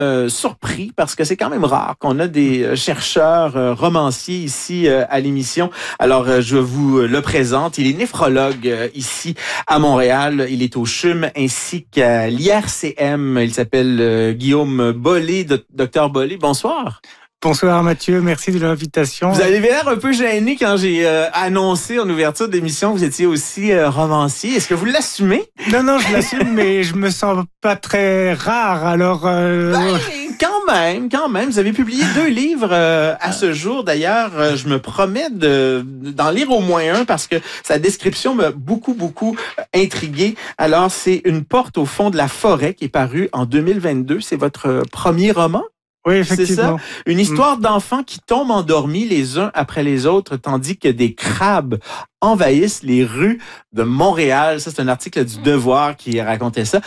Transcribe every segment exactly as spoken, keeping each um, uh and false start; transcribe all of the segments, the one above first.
euh, surpris parce que c'est quand même rare qu'on a des euh, chercheurs euh, romanciers ici euh, à l'émission. Alors, euh, je vous le présente. Il est néphrologue euh, ici à Montréal. Il est au C H U M ainsi qu'à l'I R C M. Il s'appelle euh, Guillaume Bollé, do- docteur Bollé. Bonsoir. Bonsoir Mathieu, merci de l'invitation. Vous avez l'air un peu gêné quand j'ai euh, annoncé en ouverture d'émission que vous étiez aussi euh, romancier. Est-ce que vous l'assumez? Non, non, je l'assume, mais je me sens pas très rare, alors... Euh... Ben, quand même, quand même. Vous avez publié deux livres euh, à ce jour. D'ailleurs, euh, je me promets de, d'en lire au moins un parce que sa description m'a beaucoup, beaucoup intrigué. Alors, c'est Une porte au fond de la forêt qui est paru en deux mille vingt-deux. C'est votre premier roman? Oui, effectivement. C'est ça? Une histoire d'enfants qui tombent endormis les uns après les autres, tandis que des crabes envahissent les rues de Montréal. Ça, c'est un article du Devoir qui racontait ça.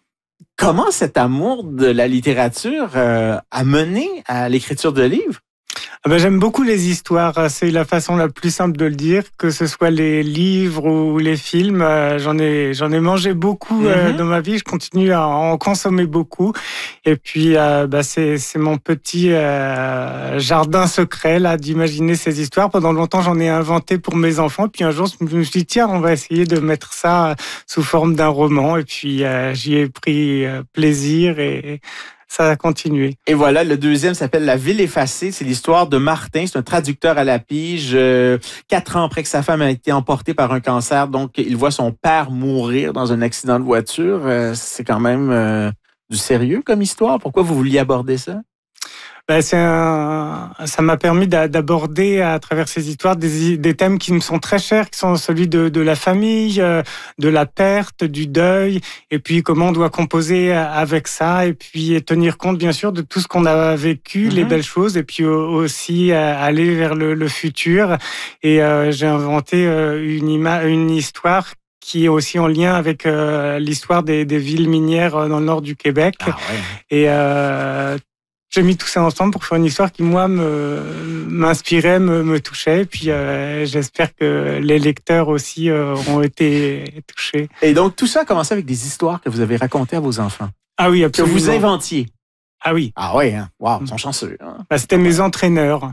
Comment cet amour de la littérature euh, a mené à l'écriture de livres? Ah ben, j'aime beaucoup les histoires, c'est la façon la plus simple de le dire, que ce soit les livres ou les films. J'en ai, j'en ai mangé beaucoup mm-hmm. dans ma vie, je continue à en consommer beaucoup. Et puis, euh, bah, c'est, c'est mon petit euh, jardin secret là d'imaginer ces histoires. Pendant longtemps, j'en ai inventé pour mes enfants. Puis un jour, je me suis dit, tiens, on va essayer de mettre ça sous forme d'un roman. Et puis, euh, j'y ai pris euh, plaisir et... ça a continué. Et voilà, le deuxième s'appelle La ville effacée. C'est l'histoire de Martin. C'est un traducteur à la pige. Euh, quatre ans après que sa femme a été emportée par un cancer, donc il voit son père mourir dans un accident de voiture. Euh, c'est quand même euh, du sérieux comme histoire. Pourquoi vous vouliez aborder ça? Ben, c'est un, ça m'a permis d'aborder à travers ces histoires des, des thèmes qui me sont très chers, qui sont celui de, de la famille, de la perte, du deuil, et puis comment on doit composer avec ça, et puis tenir compte bien sûr de tout ce qu'on a vécu, mm-hmm. les belles choses, et puis aussi aller vers le, le futur. Et euh, j'ai inventé une, ima- une histoire qui est aussi en lien avec euh, l'histoire des, des villes minières dans le nord du Québec. Ah ouais. Et euh, j'ai mis tout ça ensemble pour faire une histoire qui, moi, me, m'inspirait, me, me touchait. Puis euh, j'espère que les lecteurs aussi euh, ont été touchés. Et donc, tout ça a commencé avec des histoires que vous avez racontées à vos enfants. Ah oui, absolument. Que vous inventiez. Ah oui. Ah ouais, hein? Wow, ils sont chanceux. Hein? Bah, c'était mes entraîneurs.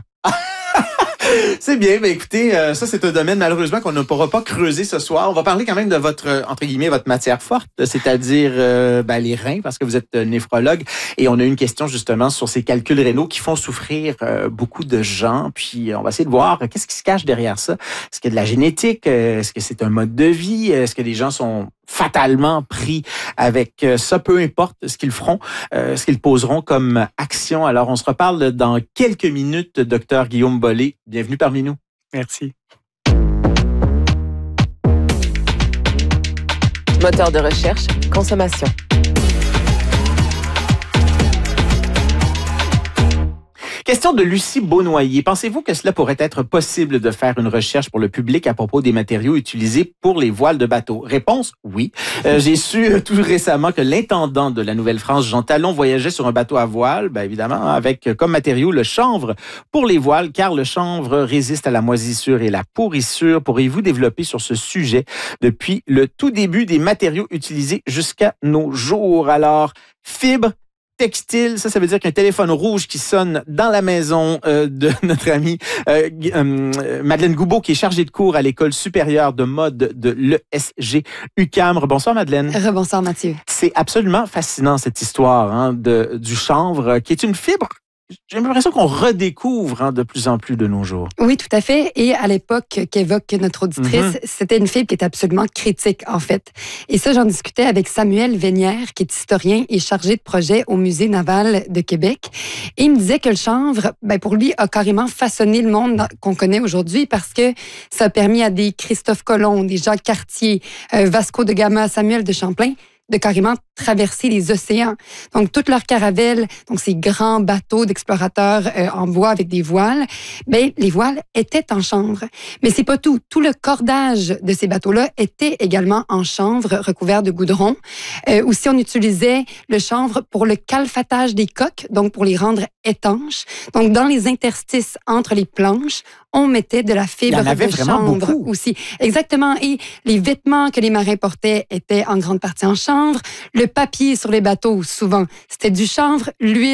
C'est bien. Ben écoutez, euh, ça c'est un domaine malheureusement qu'on ne pourra pas creuser ce soir. On va parler quand même de votre, euh, entre guillemets, votre matière forte, c'est-à-dire euh, ben, les reins, parce que vous êtes néphrologue. Et on a une question justement sur ces calculs rénaux qui font souffrir euh, beaucoup de gens. Puis on va essayer de voir euh, qu'est-ce qui se cache derrière ça. Est-ce qu'il y a de la génétique? Est-ce que c'est un mode de vie? Est-ce que les gens sont fatalement pris avec ça, peu importe ce qu'ils feront, euh, ce qu'ils poseront comme action. Alors, on se reparle dans quelques minutes, docteur Guillaume Bollé. Bienvenue parmi nous. Merci. Moteur de recherche, consommation. Question de Lucie Beaunoyer. Pensez-vous que cela pourrait être possible de faire une recherche pour le public à propos des matériaux utilisés pour les voiles de bateau? Réponse, oui. Euh, j'ai su tout récemment que l'intendant de la Nouvelle-France, Jean Talon, voyageait sur un bateau à voile, ben évidemment, avec comme matériau le chanvre pour les voiles, car le chanvre résiste à la moisissure et la pourrissure. Pourriez-vous développer sur ce sujet depuis le tout début des matériaux utilisés jusqu'à nos jours? Alors, fibre, textile, ça, ça veut dire qu'un téléphone rouge qui sonne dans la maison euh, de notre amie euh, euh, Madeleine Goubeau, qui est chargée de cours à l'École supérieure de mode de l'E S G U Q A M. Bonsoir, Madeleine. Rebonsoir, Mathieu. C'est absolument fascinant, cette histoire hein, de, du chanvre, qui est une fibre. J'ai l'impression qu'on redécouvre hein, de plus en plus de nos jours. Oui, tout à fait. Et à l'époque qu'évoque notre auditrice, mm-hmm. c'était une fibre qui était absolument critique, en fait. Et ça, j'en discutais avec Samuel Vénière, qui est historien et chargé de projet au Musée naval de Québec. Et il me disait que le chanvre, ben, pour lui, a carrément façonné le monde qu'on connaît aujourd'hui parce que ça a permis à des Christophe Colomb, des Jacques Cartier, euh, Vasco de Gama, Samuel de Champlain, de carrément traverser les océans. Donc, toutes leurs caravelles, donc ces grands bateaux d'explorateurs euh, en bois avec des voiles, ben les voiles étaient en chanvre. Mais c'est pas tout. Tout le cordage de ces bateaux-là était également en chanvre, recouvert de goudron. Euh, aussi, on utilisait le chanvre pour le calfatage des coques, donc pour les rendre étanches. Donc, dans les interstices entre les planches, on mettait de la fibre de chanvre beaucoup. Aussi. Exactement. Et les vêtements que les marins portaient étaient en grande partie en chanvre. Le papier sur les bateaux, souvent, c'était du chanvre. L'huile